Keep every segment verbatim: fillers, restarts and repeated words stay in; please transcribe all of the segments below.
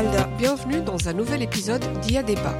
Bienvenue dans un nouvel épisode d'I A Débat.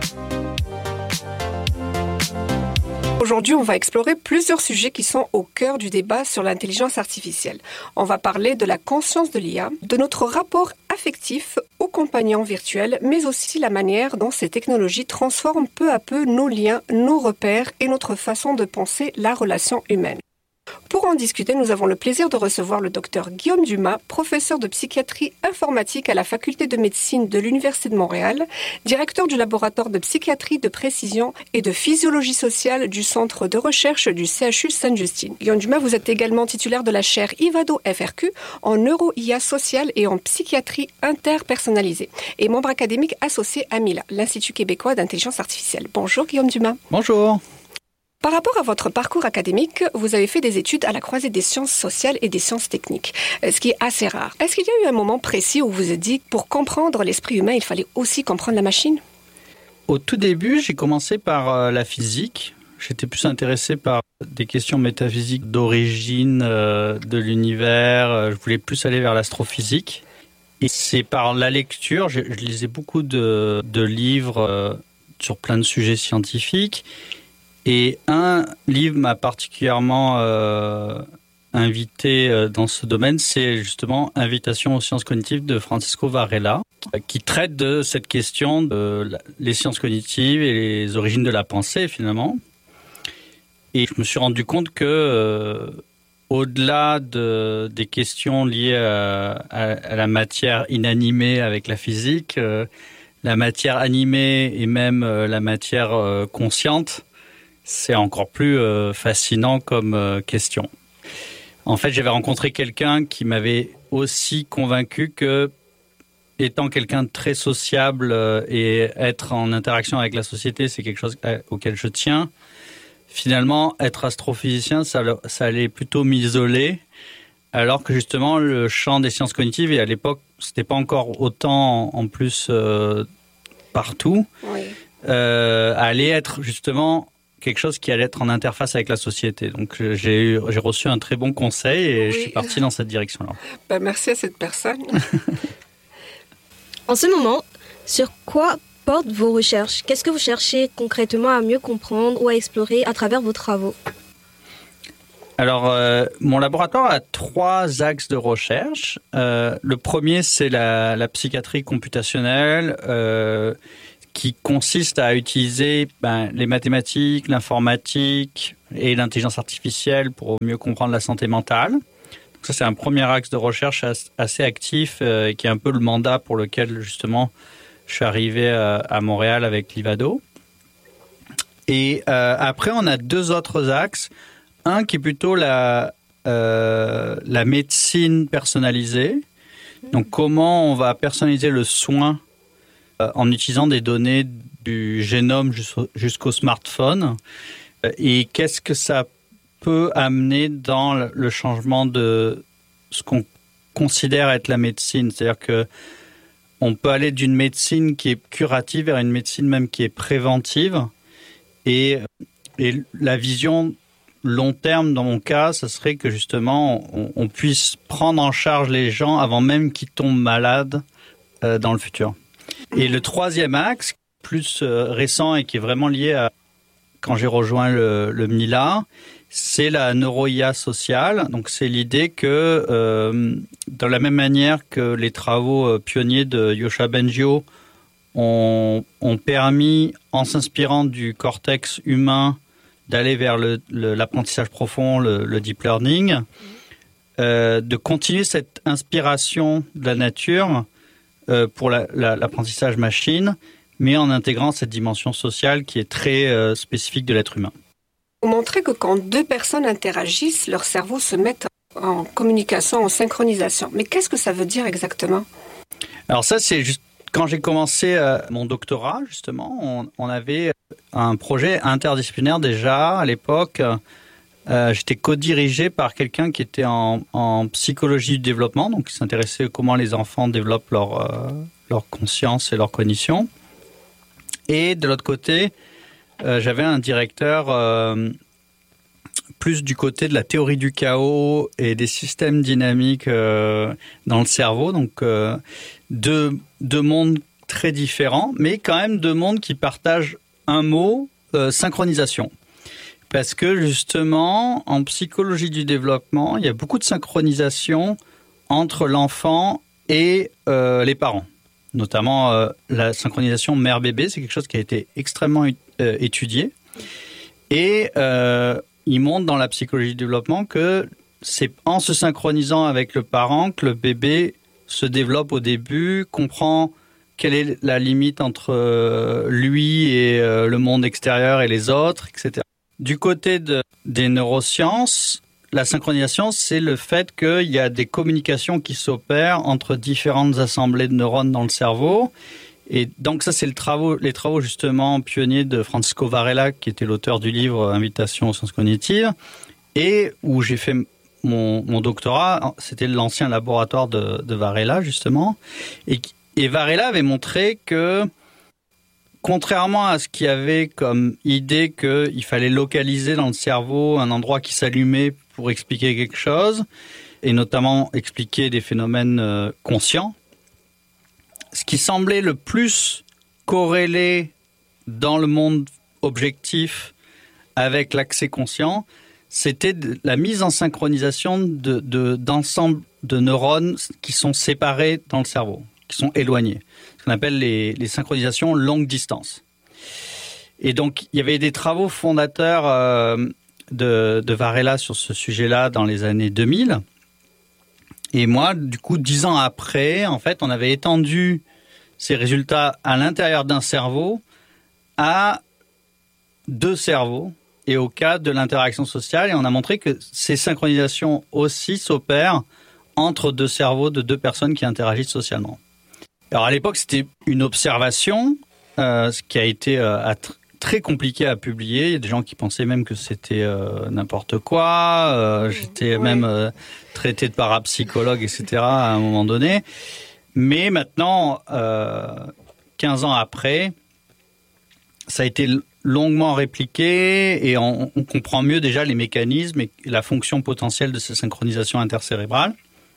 Aujourd'hui, on va explorer plusieurs sujets qui sont au cœur du débat sur l'intelligence artificielle. On va parler de la conscience de l'I A, de notre rapport affectif aux compagnons virtuels, mais aussi la manière dont ces technologies transforment peu à peu nos liens, nos repères et notre façon de penser la relation humaine. Pour en discuter, nous avons le plaisir de recevoir le docteur Guillaume Dumas, professeur de psychiatrie informatique à la faculté de médecine de l'Université de Montréal, directeur du laboratoire de psychiatrie de précision et de physiologie sociale du centre de recherche du C H U Sainte-Justine. Guillaume Dumas, vous êtes également titulaire de la chaire Ivado F R Q en neuro-I A sociale et en psychiatrie interpersonnalisée et membre académique associé à MILA, l'Institut québécois d'intelligence artificielle. Bonjour Guillaume Dumas. Bonjour. Par rapport à votre parcours académique, vous avez fait des études à la croisée des sciences sociales et des sciences techniques, ce qui est assez rare. Est-ce qu'il y a eu un moment précis où vous vous êtes dit que pour comprendre l'esprit humain, il fallait aussi comprendre la machine ? Au tout début, j'ai commencé par euh, la physique. J'étais plus intéressé par des questions métaphysiques d'origine euh, de l'univers. Je voulais plus aller vers l'astrophysique. Et c'est par la lecture, je, je lisais beaucoup de, de livres euh, sur plein de sujets scientifiques. Et un livre m'a particulièrement euh, invité euh, dans ce domaine, c'est justement Invitation aux sciences cognitives de Francisco Varela, euh, qui traite de cette question de la, les sciences cognitives et les origines de la pensée finalement. Et je me suis rendu compte que euh, au-delà de, des questions liées à, à, à la matière inanimée avec la physique, euh, la matière animée et même euh, la matière euh, consciente, c'est encore plus euh, fascinant comme euh, question. En fait, j'avais rencontré quelqu'un qui m'avait aussi convaincu que, étant quelqu'un de très sociable euh, et être en interaction avec la société, c'est quelque chose euh, auquel je tiens. Finalement, être astrophysicien, ça, ça allait plutôt m'isoler, alors que justement, le champ des sciences cognitives, et à l'époque, c'était pas encore autant en plus euh, partout, oui. euh, allait être justement quelque chose qui allait être en interface avec la société. Donc, j'ai, eu, j'ai reçu un très bon conseil et oui. Je suis parti dans cette direction-là. Ben, merci à cette personne. En ce moment, sur quoi portent vos recherches ? Qu'est-ce que vous cherchez concrètement à mieux comprendre ou à explorer à travers vos travaux ? Alors, euh, mon laboratoire a trois axes de recherche. Euh, le premier, c'est la, la psychiatrie computationnelle, euh, qui consiste à utiliser ben, les mathématiques, l'informatique et l'intelligence artificielle pour mieux comprendre la santé mentale. Donc ça, c'est un premier axe de recherche assez actif, euh, qui est un peu le mandat pour lequel, justement, je suis arrivé à, à Montréal avec l'Ivado. Et euh, après, on a deux autres axes. Un qui est plutôt la, euh, la médecine personnalisée. Donc, comment on va personnaliser le soin en utilisant des données du génome jusqu'au smartphone. Et qu'est-ce que ça peut amener dans le changement de ce qu'on considère être la médecine ? C'est-à-dire qu'on peut aller d'une médecine qui est curative vers une médecine même qui est préventive. Et, et la vision long terme, dans mon cas, ça serait que justement, on, on puisse prendre en charge les gens avant même qu'ils tombent malades euh, dans le futur. Et le troisième axe, plus récent et qui est vraiment lié à quand j'ai rejoint le, le MILA, c'est la neuro-I A sociale. Donc c'est l'idée que, euh, de la même manière que les travaux pionniers de Yoshua Bengio ont, ont permis, en s'inspirant du cortex humain, d'aller vers le, le, l'apprentissage profond, le, le deep learning, euh, de continuer cette inspiration de la nature pour la, la, l'apprentissage machine, mais en intégrant cette dimension sociale qui est très euh, spécifique de l'être humain. Vous montrez que quand deux personnes interagissent, leurs cerveaux se mettent en communication, en synchronisation. Mais qu'est-ce que ça veut dire exactement ? Alors ça, c'est juste quand j'ai commencé euh, mon doctorat, justement, on, on avait un projet interdisciplinaire déjà à l'époque. Euh, j'étais co-dirigé par quelqu'un qui était en, en psychologie du développement, donc qui s'intéressait à comment les enfants développent leur, euh, leur conscience et leur cognition. Et de l'autre côté, euh, j'avais un directeur euh, plus du côté de la théorie du chaos et des systèmes dynamiques euh, dans le cerveau. Donc, euh, deux, deux mondes très différents, mais quand même deux mondes qui partagent un mot, euh, synchronisation. Parce que justement, en psychologie du développement, il y a beaucoup de synchronisation entre l'enfant et euh, les parents. Notamment euh, la synchronisation mère-bébé, c'est quelque chose qui a été extrêmement euh, étudié. Et euh, il montre dans la psychologie du développement que c'est en se synchronisant avec le parent que le bébé se développe au début, comprend quelle est la limite entre euh, lui et euh, le monde extérieur et les autres, et cetera. Du côté de, des neurosciences, la synchronisation, c'est le fait qu'il y a des communications qui s'opèrent entre différentes assemblées de neurones dans le cerveau. Et donc ça, c'est le travaux, les travaux justement pionniers de Francisco Varela, qui était l'auteur du livre « Invitation aux sciences cognitives », et où j'ai fait mon, mon doctorat. C'était l'ancien laboratoire de, de Varela, justement. Et, et Varela avait montré que, contrairement à ce qu'il y avait comme idée qu'il fallait localiser dans le cerveau un endroit qui s'allumait pour expliquer quelque chose, et notamment expliquer des phénomènes euh, conscients, ce qui semblait le plus corrélé dans le monde objectif avec l'accès conscient, c'était la mise en synchronisation de, de, d'ensemble de neurones qui sont séparés dans le cerveau, qui sont éloignés. Ce qu'on appelle les, les synchronisations longue distance. Et donc, il y avait des travaux fondateurs euh, de, de Varela sur ce sujet-là dans les années deux mille. Et moi, du coup, dix ans après, en fait, on avait étendu ces résultats à l'intérieur d'un cerveau à deux cerveaux et au cas de l'interaction sociale. Et on a montré que ces synchronisations aussi s'opèrent entre deux cerveaux de deux personnes qui interagissent socialement. Alors, à l'époque, c'était une observation, euh, ce qui a été euh, à tr- très compliqué à publier. Il y a des gens qui pensaient même que c'était euh, n'importe quoi. Euh, j'étais ouais. même euh, traité de parapsychologue, et cetera à un moment donné. Mais maintenant, euh, quinze ans après, ça a été longuement répliqué et on, on comprend mieux déjà les mécanismes et la fonction potentielle de ces synchronisations intercérébrales.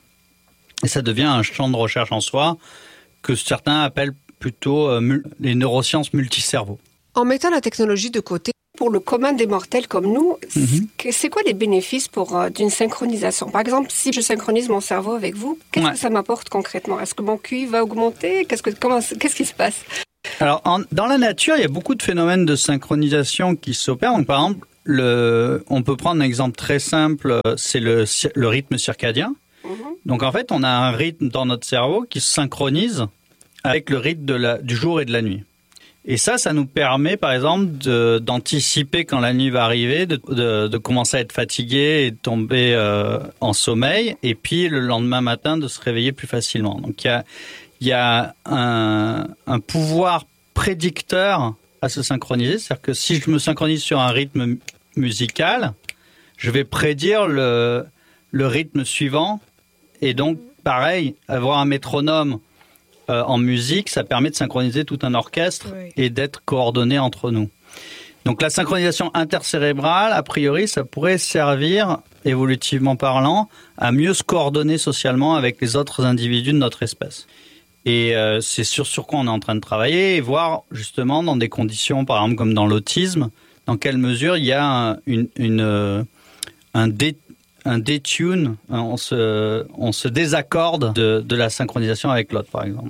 Et ça devient un champ de recherche en soi que certains appellent plutôt euh, mul- les neurosciences multicerveaux. En mettant la technologie de côté, pour le commun des mortels comme nous, mm-hmm. c'est quoi les bénéfices pour, euh, d'une synchronisation ? Par exemple, si je synchronise mon cerveau avec vous, qu'est-ce ouais. que ça m'apporte concrètement ? Est-ce que mon Q I va augmenter ? Qu'est-ce, que, comment, qu'est-ce qui se passe ? Alors, en, dans la nature, il y a beaucoup de phénomènes de synchronisation qui s'opèrent. Donc, par exemple, le, on peut prendre un exemple très simple, c'est le, le rythme circadien. Mm-hmm. Donc, en fait, on a un rythme dans notre cerveau qui se synchronise avec le rythme de la, du jour et de la nuit. Et ça, ça nous permet, par exemple, de, d'anticiper quand la nuit va arriver, de, de, de commencer à être fatigué et de tomber euh, en sommeil, et puis le lendemain matin de se réveiller plus facilement. Donc, il y a, il y a un, un pouvoir prédicteur à se synchroniser. C'est-à-dire que si je me synchronise sur un rythme musical, je vais prédire le, le rythme suivant. Et donc, pareil, avoir un métronome Euh, en musique, ça permet de synchroniser tout un orchestre oui. et d'être coordonnés entre nous. Donc la synchronisation intercérébrale, a priori, ça pourrait servir, évolutivement parlant, à mieux se coordonner socialement avec les autres individus de notre espèce. Et euh, c'est sur, sur quoi on est en train de travailler et voir justement dans des conditions, par exemple comme dans l'autisme, dans quelle mesure il y a un, une, une, euh, un dé un détune, on se, on se désaccorde de, de la synchronisation avec l'autre, par exemple.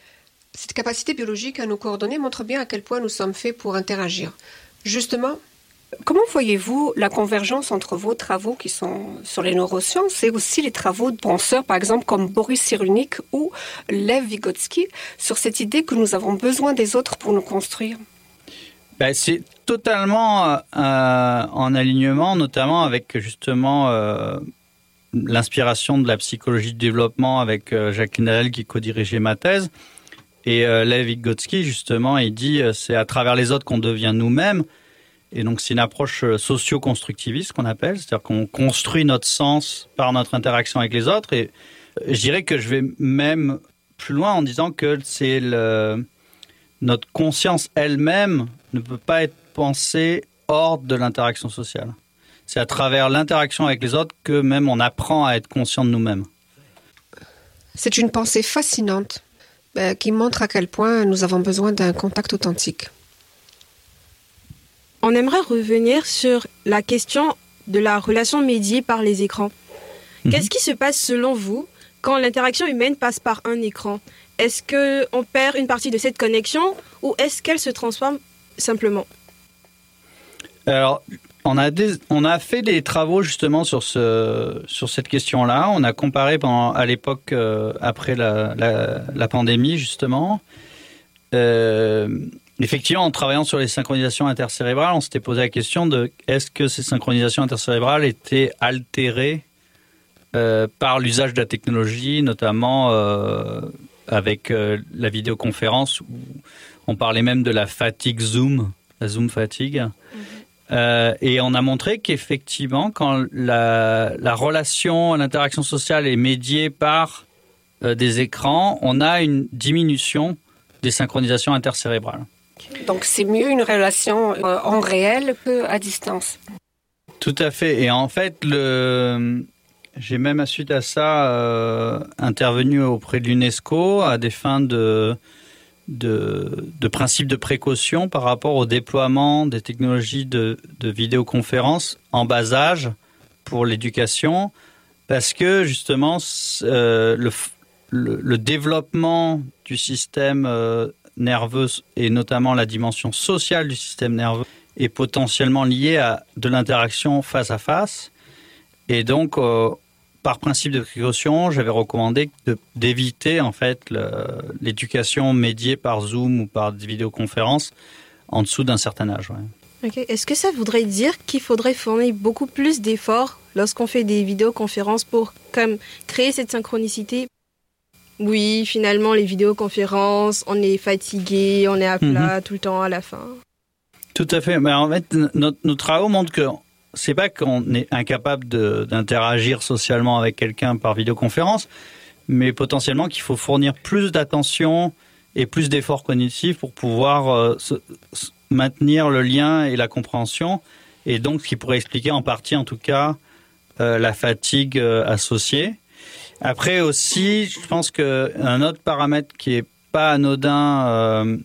Cette capacité biologique à nous coordonner montre bien à quel point nous sommes faits pour interagir. Justement, comment voyez-vous la convergence entre vos travaux qui sont sur les neurosciences et aussi les travaux de penseurs, par exemple, comme Boris Cyrulnik ou Lev Vygotsky, sur cette idée que nous avons besoin des autres pour nous construire ? Ben, c'est totalement euh, en alignement, notamment avec justement euh, l'inspiration de la psychologie du développement avec euh, Jacqueline Hallel qui co-dirigeait ma thèse. Et euh, Lev Vygotsky, justement, il dit euh, c'est à travers les autres qu'on devient nous-mêmes. Et donc, c'est une approche socio-constructiviste qu'on appelle, c'est-à-dire qu'on construit notre sens par notre interaction avec les autres. Et je dirais que je vais même plus loin en disant que c'est le, notre conscience elle-même ne peut pas être pensée hors de l'interaction sociale. C'est à travers l'interaction avec les autres que même on apprend à être conscient de nous-mêmes. C'est une pensée fascinante. Ben, qui montre à quel point nous avons besoin d'un contact authentique. On aimerait revenir sur la question de la relation médiée par les écrans. Mmh. Qu'est-ce qui se passe selon vous quand l'interaction humaine passe par un écran? Est-ce qu'on perd une partie de cette connexion ou est-ce qu'elle se transforme simplement? Alors, on a, des, on a fait des travaux justement sur, ce, sur cette question-là. On a comparé pendant, à l'époque, euh, après la, la, la pandémie, justement. Euh, effectivement, en travaillant sur les synchronisations intercérébrales, on s'était posé la question de est-ce que ces synchronisations intercérébrales étaient altérées euh, par l'usage de la technologie, notamment euh, avec euh, la vidéoconférence, où on parlait même de la fatigue Zoom, la Zoom fatigue. Mm-hmm. Euh, et on a montré qu'effectivement, quand la, la relation, l'interaction sociale est médiée par euh, des écrans, on a une diminution des synchronisations intercérébrales. Donc c'est mieux une relation euh, en réel qu'à distance. Tout à fait. Et en fait, le, j'ai même à suite à ça euh, intervenu auprès de l'UNESCO à des fins de... De, de principes de précaution par rapport au déploiement des technologies de, de vidéoconférence en bas âge pour l'éducation, parce que justement euh, le, le, le développement du système euh, nerveux et notamment la dimension sociale du système nerveux est potentiellement lié à de l'interaction face à face, et donc euh, par principe de précaution, j'avais recommandé de, d'éviter en fait le, l'éducation médiée par Zoom ou par des vidéoconférences en dessous d'un certain âge. Ouais. Okay. Est-ce que ça voudrait dire qu'il faudrait fournir beaucoup plus d'efforts lorsqu'on fait des vidéoconférences pour comme, créer cette synchronicité? Oui, finalement, les vidéoconférences, on est fatigué, on est à plat mm-hmm. tout le temps à la fin. Tout à fait. Mais en fait, notre, nos travaux montrent que c'est pas qu'on est incapable de, d'interagir socialement avec quelqu'un par vidéoconférence, mais potentiellement qu'il faut fournir plus d'attention et plus d'efforts cognitifs pour pouvoir euh, se, se maintenir le lien et la compréhension, et donc ce qui pourrait expliquer en partie, en tout cas, euh, la fatigue euh, associée. Après aussi, je pense qu'un autre paramètre qui est pas anodin euh,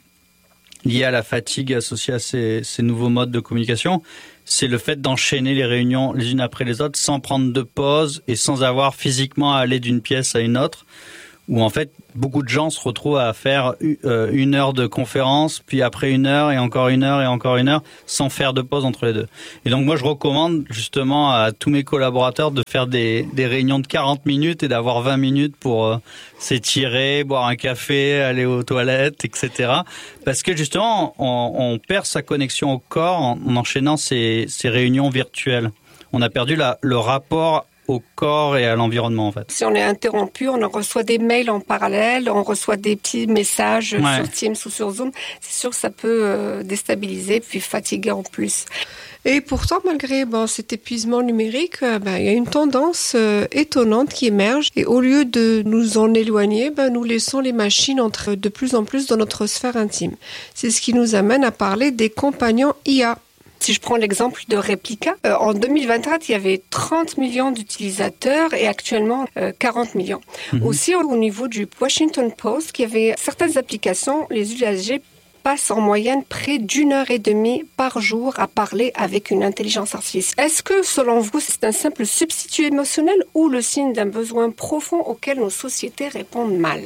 lié à la fatigue associée à ces, ces nouveaux modes de communication, c'est le fait d'enchaîner les réunions les unes après les autres sans prendre de pause et sans avoir physiquement à aller d'une pièce à une autre, où en fait beaucoup de gens se retrouvent à faire une heure de conférence, puis après une heure et encore une heure et encore une heure sans faire de pause entre les deux. Et donc moi je recommande justement à tous mes collaborateurs de faire des, des réunions de quarante minutes et d'avoir vingt minutes pour euh, s'étirer, boire un café, aller aux toilettes, et cetera. Parce que justement on, on perd sa connexion au corps en, en enchaînant ces, ces réunions virtuelles. On a perdu la, le rapport au corps et à l'environnement, en fait. Si on est interrompu, on reçoit des mails en parallèle, on reçoit des petits messages ouais. sur Teams ou sur Zoom. C'est sûr que ça peut euh, déstabiliser, puis fatiguer en plus. Et pourtant, malgré bon, cet épuisement numérique, ben, il y a une tendance euh, étonnante qui émerge. Et au lieu de nous en éloigner, ben, nous laissons les machines entrer de plus en plus dans notre sphère intime. C'est ce qui nous amène à parler des compagnons I A. Si je prends l'exemple de Replika, euh, en deux mille vingt-quatre, il y avait trente millions d'utilisateurs et actuellement euh, quarante millions. Mmh. Aussi, au niveau du Washington Post, il y avait certaines applications, les usagers passent en moyenne près d'une heure et demie par jour à parler avec une intelligence artificielle. Est-ce que, selon vous, c'est un simple substitut émotionnel ou le signe d'un besoin profond auquel nos sociétés répondent mal?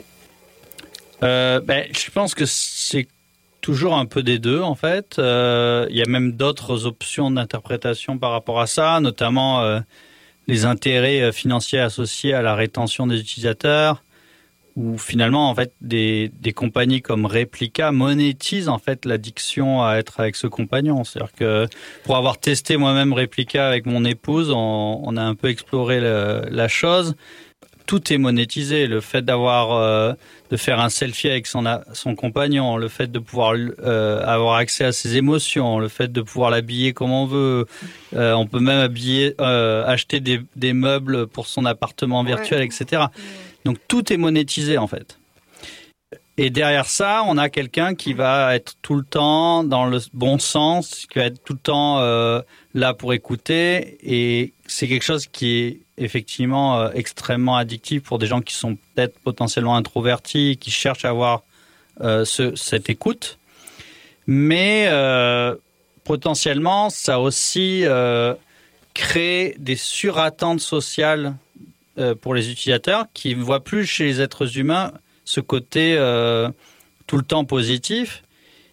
euh, ben, Je pense que c'est toujours un peu des deux, en fait. Euh, il y a même d'autres options d'interprétation par rapport à ça, notamment euh, les intérêts financiers associés à la rétention des utilisateurs, où finalement, en fait, des, des compagnies comme Replika monétisent en fait l'addiction à être avec ce compagnon. C'est-à-dire que pour avoir testé moi-même Replika avec mon épouse, on, on a un peu exploré le, la chose. Tout est monétisé. Le fait d'avoir, euh, de faire un selfie avec son, son compagnon, le fait de pouvoir euh, avoir accès à ses émotions, le fait de pouvoir l'habiller comme on veut. Euh, on peut même habiller, euh, acheter des, des meubles pour son appartement virtuel, ouais. et cetera. Donc tout est monétisé en fait. Et derrière ça, on a quelqu'un qui va être tout le temps dans le bon sens, qui va être tout le temps euh, là pour écouter. Et c'est quelque chose qui est effectivement euh, extrêmement addictif pour des gens qui sont peut-être potentiellement introvertis, qui cherchent à avoir euh, ce, cette écoute. Mais euh, potentiellement, ça aussi euh, crée des surattentes sociales euh, pour les utilisateurs qui ne voient plus chez les êtres humains ce côté euh, tout le temps positif.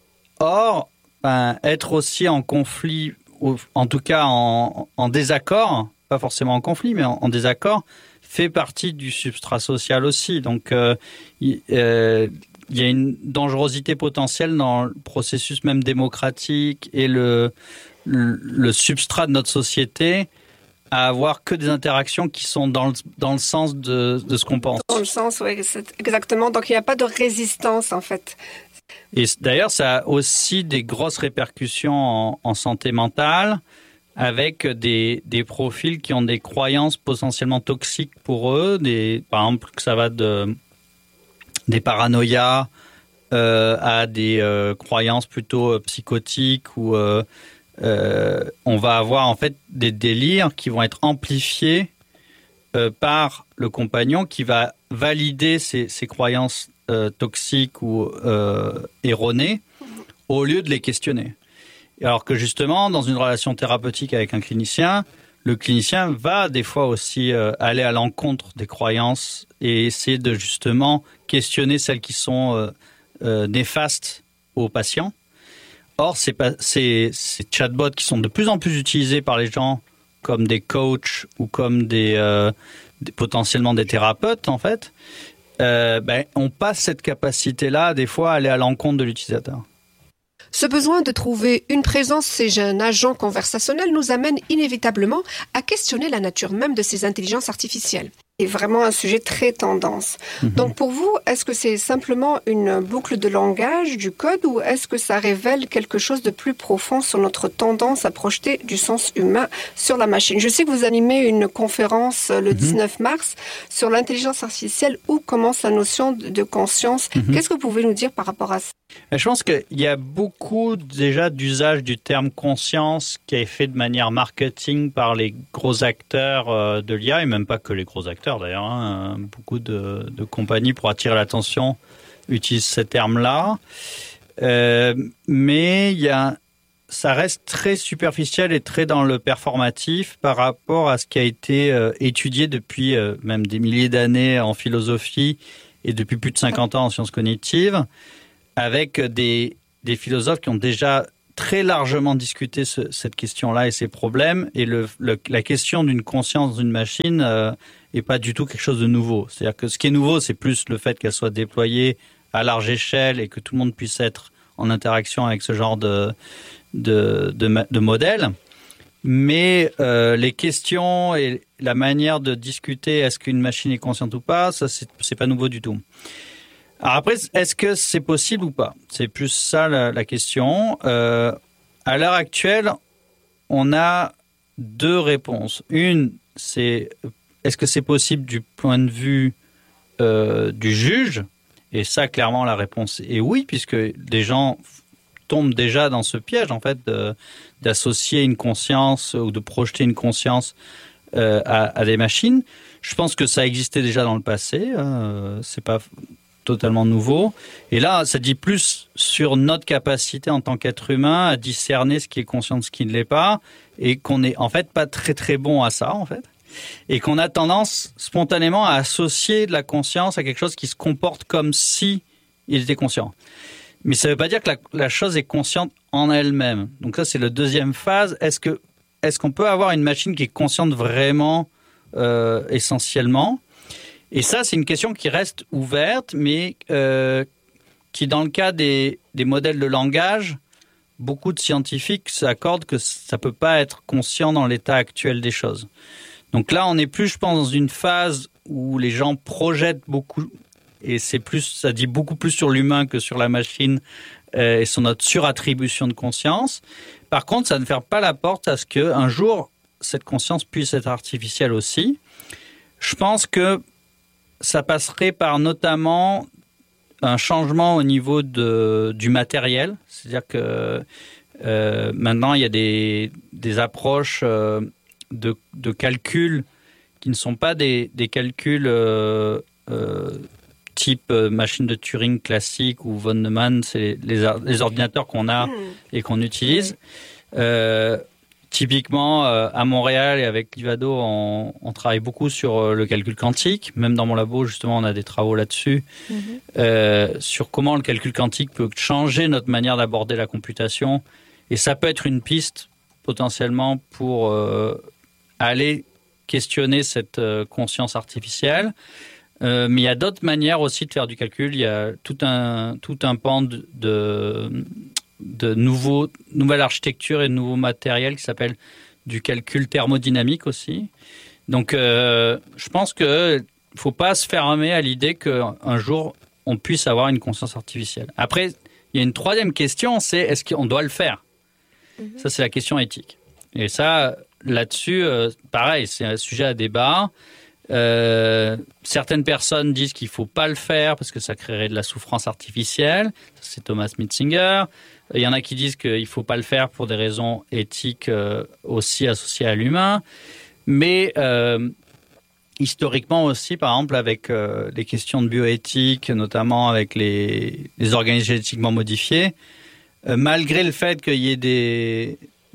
Or, ben, être aussi en conflit, ou en tout cas en, en désaccord, pas forcément en conflit, mais en, en désaccord, fait partie du substrat social aussi. Donc, euh, il euh, y a une dangerosité potentielle dans le processus même démocratique et le, le, le substrat de notre société à avoir que des interactions qui sont dans le, dans le sens de, de ce qu'on pense. Dans le sens, oui, c'est exactement. Donc, il n'y a pas de résistance, en fait. Et d'ailleurs, ça a aussi des grosses répercussions en, en santé mentale, avec des, des profils qui ont des croyances potentiellement toxiques pour eux. Des, par exemple, que ça va de, des paranoïas euh, à des euh, croyances plutôt euh, psychotiques où euh, euh, on va avoir en fait des délires qui vont être amplifiés euh, par le compagnon qui va valider ces, ces croyances euh, toxiques ou euh, erronées au lieu de les questionner. Alors que justement, dans une relation thérapeutique avec un clinicien, le clinicien va des fois aussi euh, aller à l'encontre des croyances et essayer de justement questionner celles qui sont euh, euh, néfastes aux patients. Or, ces, ces, ces chatbots qui sont de plus en plus utilisés par les gens comme des coachs ou comme des, euh, des potentiellement des thérapeutes, en fait, euh, ben, on passe cette capacité-là, des fois, à aller à l'encontre de l'utilisateur. Ce besoin de trouver une présence chez un agent conversationnel nous amène inévitablement à questionner la nature même de ces intelligences artificielles. C'est vraiment un sujet très tendance. Mm-hmm. Donc pour vous, est-ce que c'est simplement une boucle de langage du code ou est-ce que ça révèle quelque chose de plus profond sur notre tendance à projeter du sens humain sur la machine? Je sais que vous animez une conférence le mm-hmm. dix-neuf mars sur l'intelligence artificielle où commence la notion de conscience. Mm-hmm. Qu'est-ce que vous pouvez nous dire par rapport à ça? Je pense qu'il y a beaucoup déjà d'usage du terme conscience qui est fait de manière marketing par les gros acteurs de l'I A et même pas que les gros acteurs d'ailleurs. Hein. Beaucoup de, de compagnies pour attirer l'attention utilisent ces termes-là. Euh, mais il y a, ça reste très superficiel et très dans le performatif par rapport à ce qui a été euh, étudié depuis euh, même des milliers d'années en philosophie et depuis plus de cinquante ans en sciences cognitives, avec des, des philosophes qui ont déjà très largement discuté ce, cette question-là et ces problèmes. Et le, le, la question d'une conscience d'une machine euh, n'est pas du tout quelque chose de nouveau. C'est-à-dire que ce qui est nouveau, c'est plus le fait qu'elle soit déployée à large échelle et que tout le monde puisse être en interaction avec ce genre de, de, de, de modèle. Mais euh, les questions et la manière de discuter, est-ce qu'une machine est consciente ou pas, ça, c'est, c'est pas nouveau du tout. Alors après, est-ce que c'est possible ou pas? C'est plus ça la, la question. Euh, à l'heure actuelle, on a deux réponses. Une, c'est est-ce que c'est possible du point de vue euh, du juge? Et ça, clairement, la réponse est oui, puisque des gens tombent déjà dans ce piège, en fait, de, d'associer une conscience ou de projeter une conscience euh, à, à des machines. Je pense que ça existait déjà dans le passé. Euh, c'est pas totalement nouveau. Et là, ça dit plus sur notre capacité en tant qu'être humain à discerner ce qui est conscient de ce qui ne l'est pas et qu'on n'est en fait pas très très bon à ça, en fait. Et qu'on a tendance spontanément à associer de la conscience à quelque chose qui se comporte comme si il était conscient. Mais ça ne veut pas dire que la, la chose est consciente en elle-même. Donc ça, c'est la deuxième phase. Est-ce que, est-ce qu'on peut avoir une machine qui est consciente vraiment euh, essentiellement ? Et ça, c'est une question qui reste ouverte, mais euh, qui, dans le cas des, des modèles de langage, beaucoup de scientifiques s'accordent que ça ne peut pas être conscient dans l'état actuel des choses. Donc là, on est plus, je pense, dans une phase où les gens projettent beaucoup, et c'est plus, ça dit beaucoup plus sur l'humain que sur la machine, euh, et sur notre surattribution de conscience. Par contre, ça ne ferme pas la porte à ce qu'un jour, cette conscience puisse être artificielle aussi. Je pense que ça passerait par notamment un changement au niveau de, du matériel. C'est-à-dire que euh, maintenant, il y a des, des approches euh, de, de calcul qui ne sont pas des, des calculs euh, euh, type euh, machine de Turing classique ou von Neumann, c'est les, les, les ordinateurs qu'on a mmh. et qu'on utilise. Oui. Euh, typiquement, euh, à Montréal et avec Livado, on, on travaille beaucoup sur euh, le calcul quantique. Même dans mon labo, justement, on a des travaux là-dessus, mmh. euh, sur comment le calcul quantique peut changer notre manière d'aborder la computation. Et ça peut être une piste, potentiellement, pour euh, aller questionner cette euh, conscience artificielle. Euh, mais il y a d'autres manières aussi de faire du calcul. Il y a tout un, tout un pan de, de, de nouveaux, nouvelle architecture et de nouveaux matériels qui s'appelle du calcul thermodynamique aussi. Donc, euh, je pense qu'il ne faut pas se fermer à l'idée qu'un jour, on puisse avoir une conscience artificielle. Après, il y a une troisième question, c'est est-ce qu'on doit le faire ? Mm-hmm. Ça, c'est la question éthique. Et ça, là-dessus, euh, pareil, c'est un sujet à débat. Euh, certaines personnes disent qu'il ne faut pas le faire parce que ça créerait de la souffrance artificielle. C'est Thomas Metzinger. Il y en a qui disent qu'il ne faut pas le faire pour des raisons éthiques euh, aussi associées à l'humain. Mais euh, historiquement aussi, par exemple, avec euh, les questions de bioéthique, notamment avec les, les organismes génétiquement modifiés, euh, malgré le fait qu'il y ait des...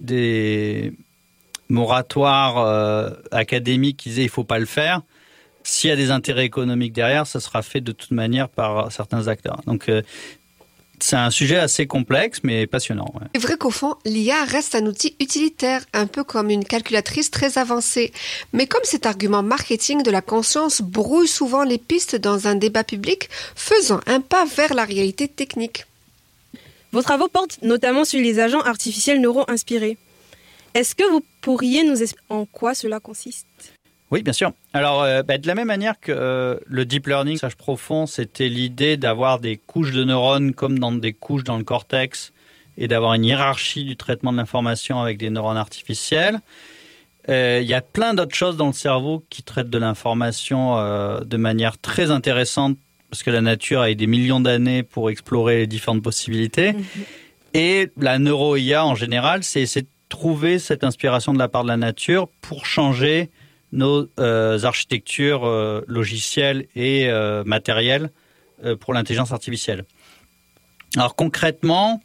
des moratoire euh, académique qui disait il ne faut pas le faire. S'il y a des intérêts économiques derrière, ça sera fait de toute manière par certains acteurs. Donc, euh, c'est un sujet assez complexe, mais passionnant. Ouais. C'est vrai qu'au fond, l'I A reste un outil utilitaire, un peu comme une calculatrice très avancée. Mais comme cet argument marketing de la conscience brouille souvent les pistes dans un débat public, faisons un pas vers la réalité technique. Vos travaux portent notamment sur les agents artificiels neuro-inspirés. Est-ce que vous pourriez nous expliquer en quoi cela consiste ? Oui, bien sûr. Alors, euh, bah, de la même manière que euh, le deep learning, sage profond, c'était l'idée d'avoir des couches de neurones comme dans des couches dans le cortex et d'avoir une hiérarchie du traitement de l'information avec des neurones artificiels. Euh, il y a plein d'autres choses dans le cerveau qui traitent de l'information euh, de manière très intéressante parce que la nature a eu des millions d'années pour explorer les différentes possibilités. Mmh. Et la neuro-I A en général, c'est essayer de trouver cette inspiration de la part de la nature pour changer nos euh, architectures euh, logicielles et euh, matérielles euh, pour l'intelligence artificielle. Alors concrètement,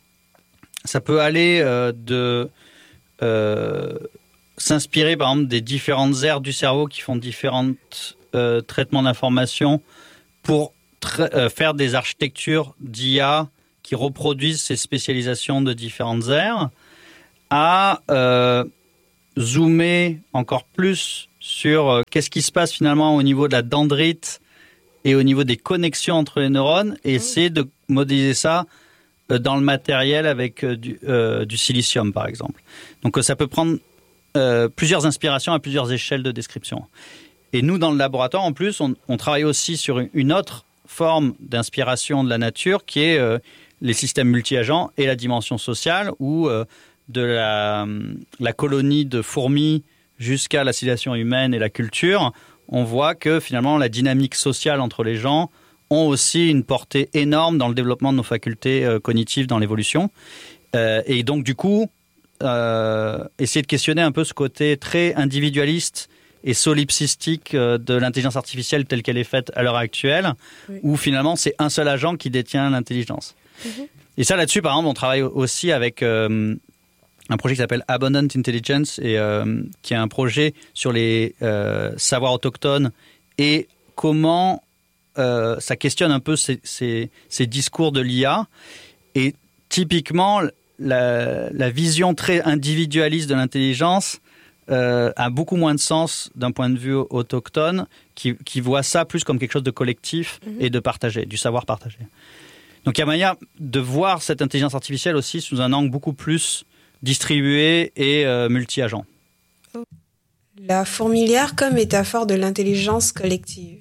ça peut aller euh, de euh, s'inspirer par exemple des différentes aires du cerveau qui font différents euh, traitements d'information pour tra- euh, faire des architectures d'I A qui reproduisent ces spécialisations de différentes aires, à euh, zoomer encore plus sur euh, qu'est-ce qui se passe finalement au niveau de la dendrite et au niveau des connexions entre les neurones et essayer de modéliser ça euh, dans le matériel avec euh, du, euh, du silicium par exemple. Donc euh, ça peut prendre euh, plusieurs inspirations à plusieurs échelles de description. Et nous dans le laboratoire en plus on, on travaille aussi sur une autre forme d'inspiration de la nature qui est euh, les systèmes multi-agents et la dimension sociale où euh, de la, la colonie de fourmis jusqu'à la civilisation humaine et la culture, on voit que finalement la dynamique sociale entre les gens ont aussi une portée énorme dans le développement de nos facultés euh, cognitives dans l'évolution. Euh, et donc du coup, euh, essayer de questionner un peu ce côté très individualiste et solipsistique euh, de l'intelligence artificielle telle qu'elle est faite à l'heure actuelle, oui. Où finalement c'est un seul agent qui détient l'intelligence. Mm-hmm. Et ça là-dessus, par exemple, on travaille aussi avec... Euh, un projet qui s'appelle Abundant Intelligence, et, euh, qui est un projet sur les euh, savoirs autochtones et comment euh, ça questionne un peu ces, ces, ces discours de l'I A. Et typiquement, la, la vision très individualiste de l'intelligence euh, a beaucoup moins de sens d'un point de vue autochtone, qui, qui voit ça plus comme quelque chose de collectif mmh. et de partagé, du savoir partagé. Donc il y a manière de voir cette intelligence artificielle aussi sous un angle beaucoup plus distribué et euh, multi-agent. La fourmilière comme métaphore de l'intelligence collective.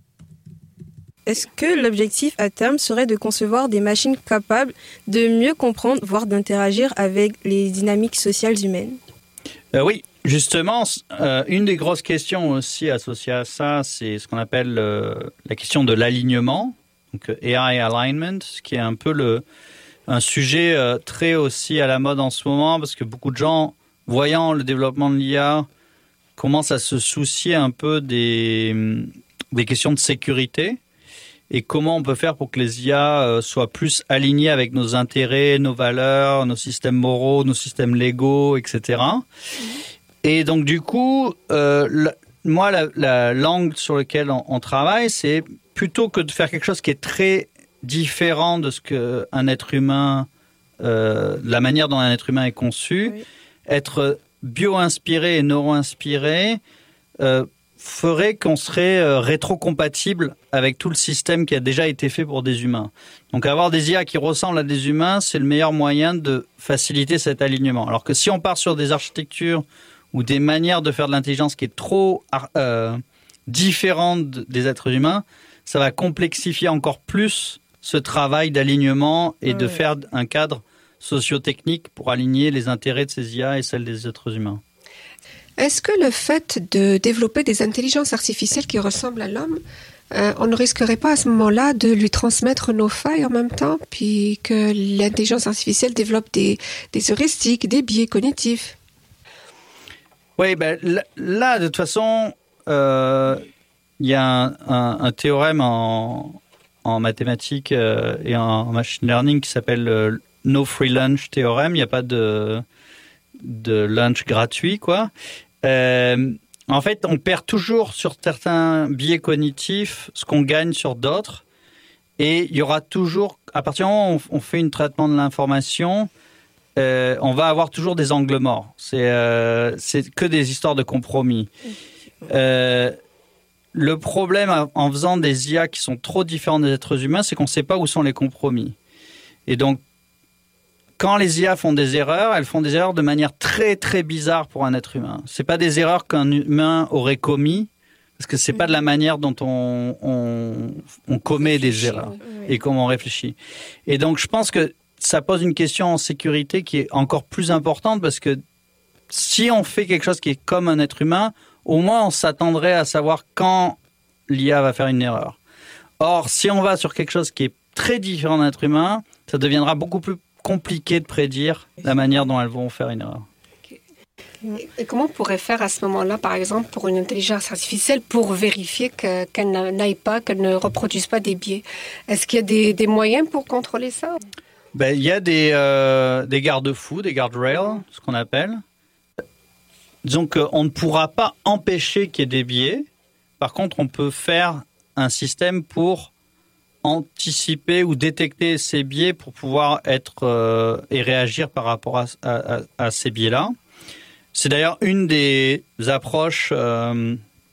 Est-ce que l'objectif à terme serait de concevoir des machines capables de mieux comprendre, voire d'interagir avec les dynamiques sociales humaines ? euh, Oui, justement, euh, une des grosses questions aussi associées à ça, c'est ce qu'on appelle euh, la question de l'alignement, donc A I alignment, qui est un peu le un sujet euh, très aussi à la mode en ce moment, parce que beaucoup de gens, voyant le développement de l'I A, commence à se soucier un peu des, des questions de sécurité et comment on peut faire pour que les I A soient plus alignés avec nos intérêts, nos valeurs, nos systèmes moraux, nos systèmes légaux, et cetera. Et donc, du coup, euh, la, moi, la, la langue sur laquelle on, on travaille, c'est plutôt que de faire quelque chose qui est très différent de ce qu'un être humain, euh, la manière dont un être humain est conçu, oui. Être bio-inspiré et neuro-inspiré euh, ferait qu'on serait euh, rétro-compatible avec tout le système qui a déjà été fait pour des humains. Donc avoir des I A qui ressemblent à des humains, c'est le meilleur moyen de faciliter cet alignement. Alors que si on part sur des architectures ou des manières de faire de l'intelligence qui est trop euh, différente des êtres humains, ça va complexifier encore plus ce travail d'alignement et ouais. de faire un cadre socio-technique pour aligner les intérêts de ces I A et celles des êtres humains. Est-ce que le fait de développer des intelligences artificielles qui ressemblent à l'homme, euh, on ne risquerait pas à ce moment-là de lui transmettre nos failles en même temps, puis que l'intelligence artificielle développe des, des heuristiques, des biais cognitifs? Oui, ben, là, de toute façon, euh, il y a un, un, un théorème en, en mathématiques euh, et en machine learning qui s'appelle euh, No Free Lunch théorème. Il n'y a pas de, de lunch gratuit, quoi. Euh, en fait, on perd toujours sur certains biais cognitifs ce qu'on gagne sur d'autres. Et il y aura toujours, à partir du moment où on, on fait un traitement de l'information, euh, on va avoir toujours des angles morts. C'est, euh, c'est que des histoires de compromis. Euh, le problème en faisant des I A qui sont trop différents des êtres humains, c'est qu'on ne sait pas où sont les compromis. Et donc, quand les I A font des erreurs, elles font des erreurs de manière très très bizarre pour un être humain. C'est pas des erreurs qu'un humain aurait commis, parce que c'est mmh. pas de la manière dont on, on, on commet des erreurs oui. et comment on réfléchit. Et donc je pense que ça pose une question en sécurité qui est encore plus importante, parce que si on fait quelque chose qui est comme un être humain, au moins on s'attendrait à savoir quand l'I A va faire une erreur. Or, si on va sur quelque chose qui est très différent d'un être humain, ça deviendra beaucoup plus compliqué de prédire la manière dont elles vont faire une erreur. Okay. Et comment on pourrait faire à ce moment-là, par exemple, pour une intelligence artificielle, pour vérifier que, qu'elle n'aille pas, qu'elle ne reproduise pas des biais? Est-ce qu'il y a des, des moyens pour contrôler ça? Ben, il y a des, euh, des garde-fous, des guardrails, ce qu'on appelle. Disons qu'on ne pourra pas empêcher qu'il y ait des biais. Par contre, on peut faire un système pour anticiper ou détecter ces biais pour pouvoir être euh, et réagir par rapport à, à, à ces biais-là. C'est d'ailleurs une des approches euh,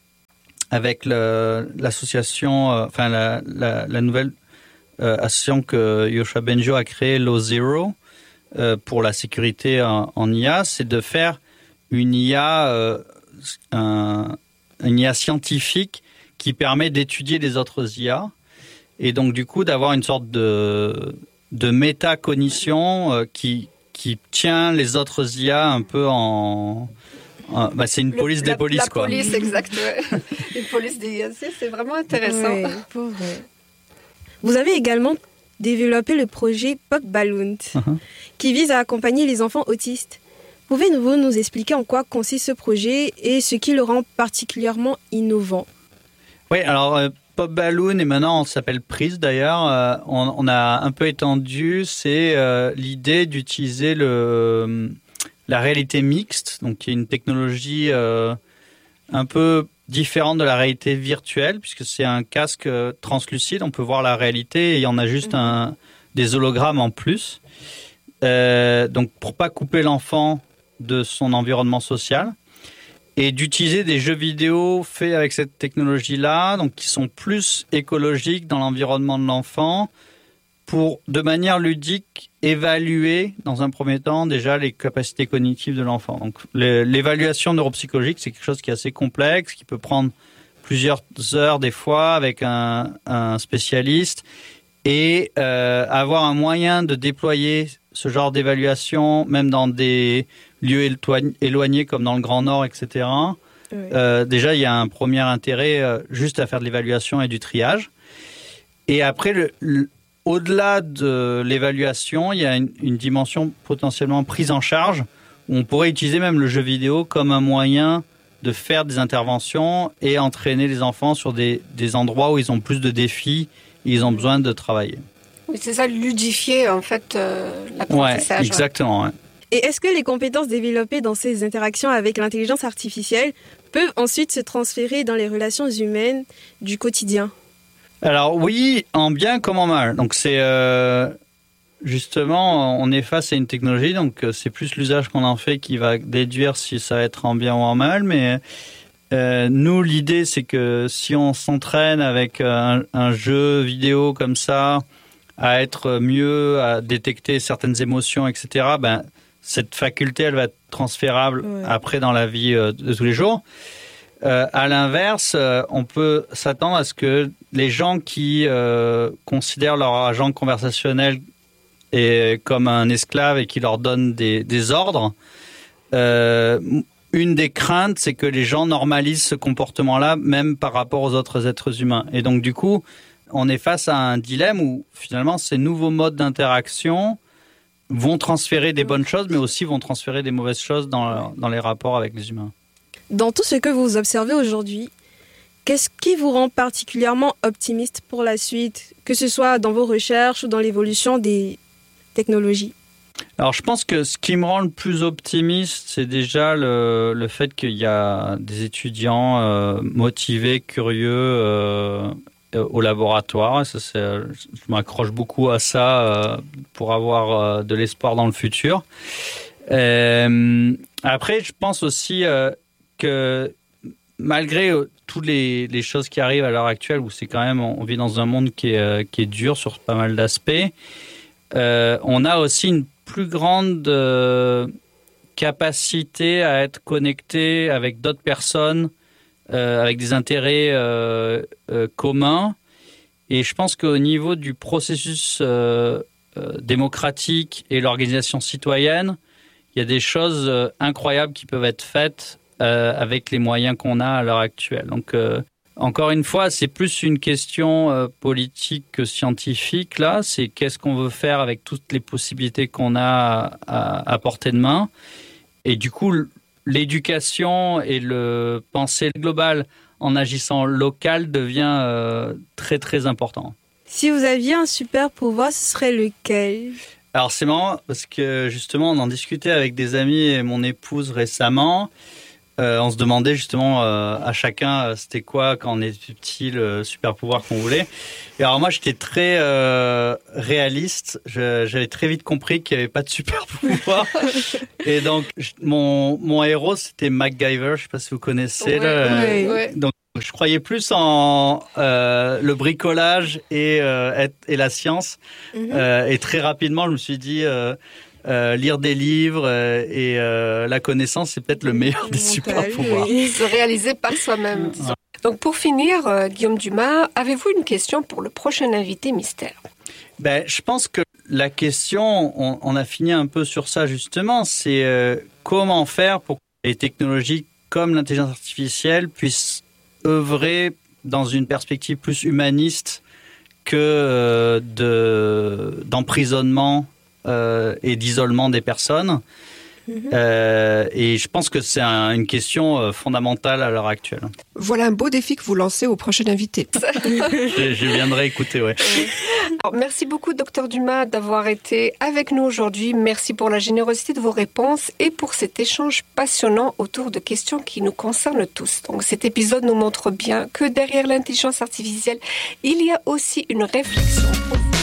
avec le, l'association, euh, enfin la, la, la nouvelle euh, association que Yoshua Bengio a créée, Law Zero, euh, pour la sécurité en, en I A, c'est de faire une I A, euh, un, une I A scientifique qui permet d'étudier les autres I A. Et donc, du coup, d'avoir une sorte de, de métacognition euh, qui, qui tient les autres I A un peu en... en bah, c'est une Le, police la, des polices, la quoi. La police, exact. Ouais. Une police des I A, c'est vraiment intéressant. Ouais, pour vrai. Vous avez également développé le projet Pop Balloon, uh-huh. qui vise à accompagner les enfants autistes. Pouvez-vous nous expliquer en quoi consiste ce projet et ce qui le rend particulièrement innovant? Oui, alors... Euh, Pop Balloon, et maintenant on s'appelle Prise d'ailleurs, euh, on, on a un peu étendu, c'est euh, l'idée d'utiliser le, la réalité mixte, donc qui est une technologie euh, un peu différente de la réalité virtuelle, puisque c'est un casque translucide, on peut voir la réalité et il y en a juste un, des hologrammes en plus. Euh, donc pour pas couper l'enfant de son environnement social. Et d'utiliser des jeux vidéo faits avec cette technologie-là, donc qui sont plus écologiques dans l'environnement de l'enfant, pour, de manière ludique, évaluer, dans un premier temps, déjà les capacités cognitives de l'enfant. Donc, l'évaluation neuropsychologique, c'est quelque chose qui est assez complexe, qui peut prendre plusieurs heures des fois avec un, un spécialiste, et euh, avoir un moyen de déployer ce genre d'évaluation, même dans des lieux éloignés comme dans le Grand Nord, et cetera. Oui. Euh, déjà, il y a un premier intérêt euh, juste à faire de l'évaluation et du triage. Et après, le, le, au-delà de l'évaluation, il y a une, une dimension potentiellement prise en charge, où on pourrait utiliser même le jeu vidéo comme un moyen de faire des interventions et entraîner les enfants sur des, des endroits où ils ont plus de défis et ils ont besoin de travailler. Oui, c'est ça, ludifier en fait euh, l'apprentissage. Ouais, exactement. Ouais. Et est-ce que les compétences développées dans ces interactions avec l'intelligence artificielle peuvent ensuite se transférer dans les relations humaines du quotidien ? Alors oui, en bien comme en mal. Donc c'est euh, justement, on est face à une technologie, donc c'est plus l'usage qu'on en fait qui va déduire si ça va être en bien ou en mal. Mais euh, nous, l'idée, c'est que si on s'entraîne avec un, un jeu vidéo comme ça, à être mieux, à détecter certaines émotions, et cetera, ben, cette faculté, elle va être transférable ouais. après dans la vie euh, de tous les jours. Euh, à l'inverse, euh, on peut s'attendre à ce que les gens qui euh, considèrent leur agent conversationnel et, comme un esclave et qui leur donnent des, des ordres, euh, une des craintes, c'est que les gens normalisent ce comportement-là, même par rapport aux autres êtres humains. Et donc, du coup, on est face à un dilemme où, finalement, ces nouveaux modes d'interaction vont transférer des bonnes choses, mais aussi vont transférer des mauvaises choses dans, dans les rapports avec les humains. Dans tout ce que vous observez aujourd'hui, qu'est-ce qui vous rend particulièrement optimiste pour la suite, que ce soit dans vos recherches ou dans l'évolution des technologies ? Alors, je pense que ce qui me rend le plus optimiste, c'est déjà le, le fait qu'il y a des étudiants euh, motivés, curieux euh, au laboratoire. Et ça, c'est, je m'accroche beaucoup à ça euh, pour avoir euh, de l'espoir dans le futur. Euh, après, je pense aussi euh, que malgré euh, toutes les, les choses qui arrivent à l'heure actuelle, où c'est quand même, on vit dans un monde qui est, euh, qui est dur sur pas mal d'aspects, euh, on a aussi une plus grande euh, capacité à être connecté avec d'autres personnes, euh, avec des intérêts euh, euh, communs. Et je pense qu'au niveau du processus euh, euh, démocratique et l'organisation citoyenne, il y a des choses euh, incroyables qui peuvent être faites euh, avec les moyens qu'on a à l'heure actuelle. Donc, euh, encore une fois, c'est plus une question euh, politique que scientifique. Là, c'est qu'est-ce qu'on veut faire avec toutes les possibilités qu'on a à, à portée de main. Et du coup, l'éducation et le penser global en agissant local devient euh, très, très important. Si vous aviez un super pouvoir, ce serait lequel ? Alors, c'est marrant parce que justement, on en discutait avec des amis et mon épouse récemment. Euh, on se demandait justement euh, à chacun euh, c'était quoi quand on était petit le super pouvoir qu'on voulait. Et alors moi j'étais très euh, réaliste. Je, j'avais très vite compris qu'il n'y avait pas de super pouvoir. Et donc je, mon mon héros c'était MacGyver. Je sais pas si vous connaissez. Ouais, là. Ouais, ouais. Donc je croyais plus en euh, le bricolage et euh, et la science. Mm-hmm. Euh, et très rapidement je me suis dit euh, Euh, lire des livres euh, et euh, la connaissance, c'est peut-être le meilleur des super pouvoirs. Oui. Se réaliser par soi-même. Disons. Donc pour finir, euh, Guillaume Dumas, avez-vous une question pour le prochain invité mystère ? Ben, je pense que la question, on, on a fini un peu sur ça justement, c'est euh, comment faire pour que les technologies comme l'intelligence artificielle puissent œuvrer dans une perspective plus humaniste que euh, de, d'emprisonnement Euh, et d'isolement des personnes. Mmh. Euh, et je pense que c'est un, une question euh, fondamentale à l'heure actuelle. Voilà un beau défi que vous lancez au prochain invité. je, je viendrai écouter, ouais. Alors, merci beaucoup, docteur Dumas, d'avoir été avec nous aujourd'hui. Merci pour la générosité de vos réponses et pour cet échange passionnant autour de questions qui nous concernent tous. Donc, cet épisode nous montre bien que derrière l'intelligence artificielle, il y a aussi une réflexion profonde.